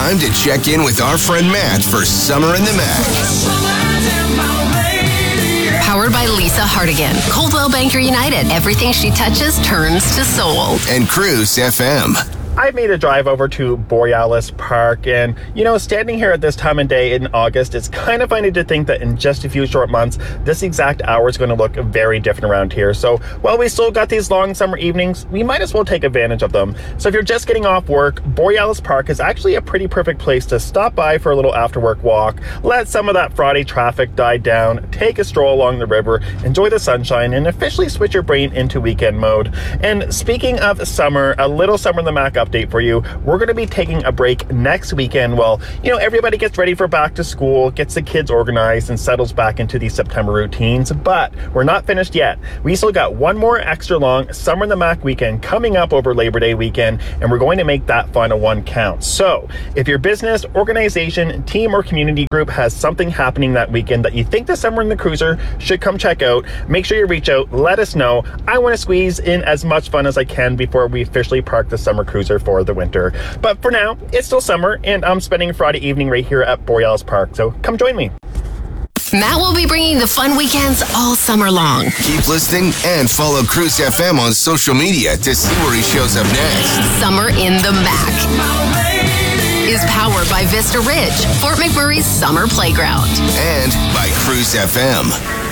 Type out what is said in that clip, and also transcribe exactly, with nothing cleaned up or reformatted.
time to check in with our friend Matt for Summer in the Mac. Powered by Lisa Hardigan. Coldwell Banker United. Everything she touches turns to soul. And Cruise F M. I made a drive over to Borealis Park, and, you know, standing here at this time of day in August, it's kind of funny to think that in just a few short months, this exact hour is going to look very different around here. So while we still got these long summer evenings, we might as well take advantage of them. So if you're just getting off work, Borealis Park is actually a pretty perfect place to stop by for a little after-work walk, let some of that Friday traffic die down, take a stroll along the river, enjoy the sunshine, and officially switch your brain into weekend mode. And speaking of summer, a little Summer in the Mac update for you. We're going to be taking a break next weekend while, you know, everybody gets ready for back to school, gets the kids organized, and settles back into these September routines. But we're not finished yet. We still got one more extra long Summer in the Mac weekend coming up over Labor Day weekend, and we're going to make that final one count. So if your business, organization, team, or community group has something happening that weekend that you think the Summer in the Cruiser should come check out, make sure you reach out, let us know. I want to squeeze in as much fun as I can before we officially park the Summer Cruiser for the winter. But for now, it's still summer, and I'm spending Friday evening right here at Borealis Park, so come join me. Matt will be bringing the fun weekends all summer long. Keep listening and follow Cruise F M on social media to see where he shows up next. Summer in the Mac is powered by Vista Ridge, Fort McMurray's summer playground. And by Cruise F M.